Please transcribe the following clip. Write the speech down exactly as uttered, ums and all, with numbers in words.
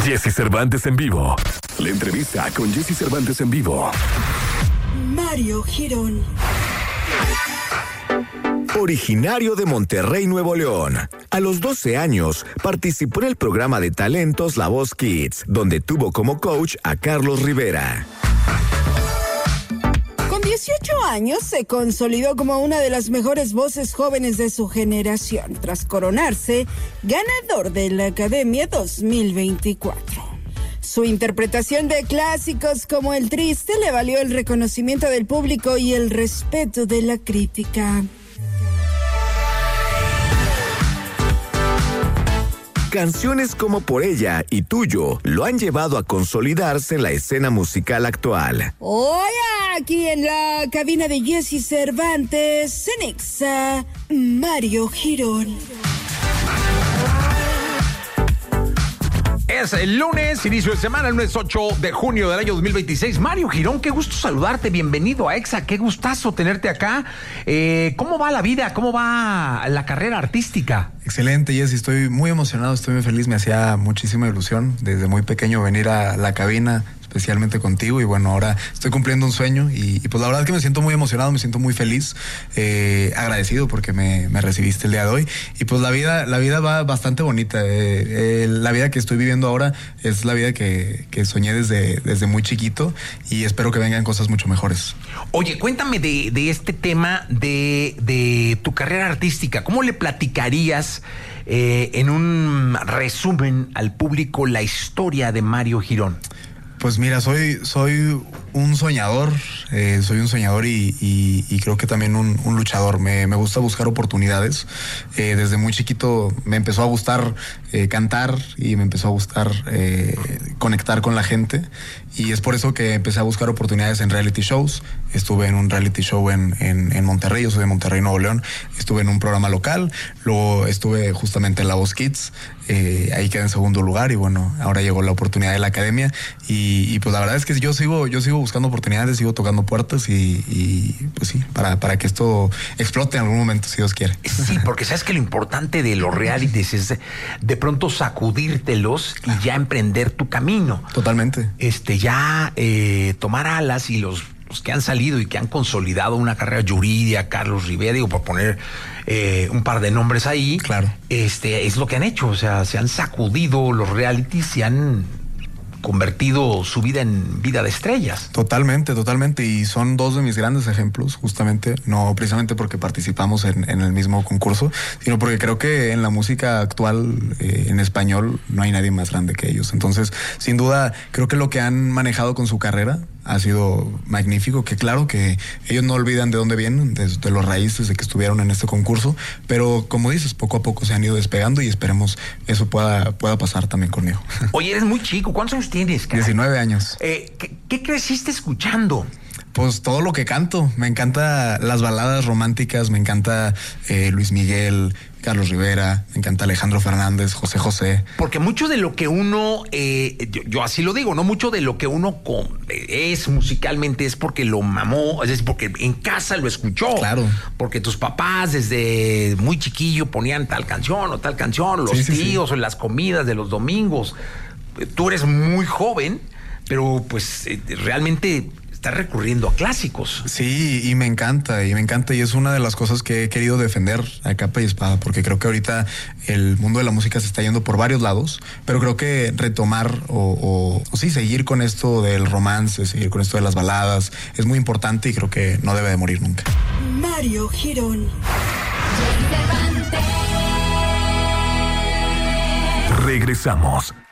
Jesse Cervantes en vivo. La entrevista con Jesse Cervantes en vivo. Mario Girón. Originario de Monterrey, Nuevo León. A los doce años, participó en el programa de talentos La Voz Kids, donde tuvo como coach a Carlos Rivera. Con dieciocho años se consolidó como una de las mejores voces jóvenes de su generación, tras coronarse ganador de la Academia dos mil veinticuatro. Su interpretación de clásicos como El Triste le valió el reconocimiento del público y el respeto de la crítica. Canciones como Por Ella y Tuyo lo han llevado a consolidarse en la escena musical actual. Hoy aquí en la cabina de Jesse Cervantes, en Exa, Mario Girón. Es el lunes, inicio de semana, el lunes ocho de junio del año dos mil veintiséis. Mario Girón, qué gusto saludarte, bienvenido a Exa, qué gustazo tenerte acá. Eh, ¿Cómo va la vida? ¿Cómo va la carrera artística? Excelente, Jessy, estoy muy emocionado, estoy muy feliz, me hacía muchísima ilusión desde muy pequeño venir a la cabina, especialmente contigo, y bueno, ahora estoy cumpliendo un sueño y, y pues la verdad es que me siento muy emocionado, me siento muy feliz, eh, agradecido porque me, me recibiste el día de hoy, y pues la vida, la vida va bastante bonita, eh, eh, la vida que estoy viviendo ahora es la vida que, que soñé desde, desde muy chiquito y espero que vengan cosas mucho mejores. Oye, cuéntame de, de este tema de, de tu carrera artística, ¿cómo le platicarías eh, en un resumen al público la historia de Mario Girón? Pues mira, soy, soy un soñador, eh, soy un soñador y, y, y creo que también un, un luchador. Me, me gusta buscar oportunidades. Eh, desde muy chiquito me empezó a gustar eh, cantar y me empezó a gustar eh, conectar con la gente. Y es por eso que empecé a buscar oportunidades en reality shows. Estuve en un reality show en, en, en Monterrey, yo soy de Monterrey, Nuevo León. Estuve en un programa local, luego estuve justamente en La Voz Kids. Eh, ahí quedé en segundo lugar y bueno, ahora llegó la oportunidad de la academia y, y pues la verdad es que yo sigo, yo sigo buscando oportunidades, sigo tocando puertas y, y pues sí, para, para que esto explote en algún momento, si Dios quiere. Sí, porque sabes que lo importante de los realities es de, de pronto sacudírtelos y ya emprender tu camino. Totalmente. Este, ya eh, tomar alas y los Los que han salido y que han consolidado una carrera, Yuridia, Carlos Rivera, digo, por poner eh, un par de nombres ahí. Claro. Este, es lo que han hecho, o sea, se han sacudido los realities, se han convertido su vida en vida de estrellas. Totalmente, totalmente, y son dos de mis grandes ejemplos, justamente, no precisamente porque participamos en, en el mismo concurso, sino porque creo que en la música actual, eh, en español, no hay nadie más grande que ellos. Entonces, sin duda, creo que lo que han manejado con su carrera ha sido magnífico, que claro que ellos no olvidan de dónde vienen, de, de los raíces de que estuvieron en este concurso, pero como dices, poco a poco se han ido despegando y esperemos eso pueda, pueda pasar también conmigo. Oye, eres muy chico, ¿cuántos años tienes, caray? diecinueve años. Eh, ¿qué, ¿Qué creciste escuchando? Pues todo lo que canto, me encanta las baladas románticas, me encanta eh, Luis Miguel, Carlos Rivera, me encanta Alejandro Fernández, José José. Porque mucho de lo que uno, eh, yo, yo así lo digo, no mucho de lo que uno con, es musicalmente es porque lo mamó, es decir, porque en casa lo escuchó. Claro. Porque tus papás desde muy chiquillo ponían tal canción o tal canción, los sí, sí, tíos sí. o en las comidas de los domingos. Tú eres muy joven, pero pues eh, realmente está recurriendo a clásicos. Sí, y me encanta, y me encanta, y es una de las cosas que he querido defender a capa y espada, porque creo que ahorita el mundo de la música se está yendo por varios lados, pero creo que retomar o, o, o sí, seguir con esto del romance, seguir con esto de las baladas, es muy importante y creo que no debe de morir nunca. Mario Girón. Regresamos